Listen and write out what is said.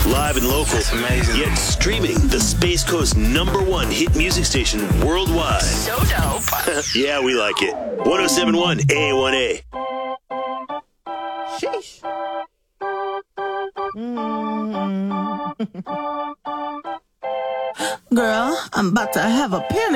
Live and local. That's amazing. Yet streaming the Space Coast #1 hit music station worldwide. So dope. Yeah, we like it. 107.1 A1A. Sheesh. Girl, I'm about to have a panic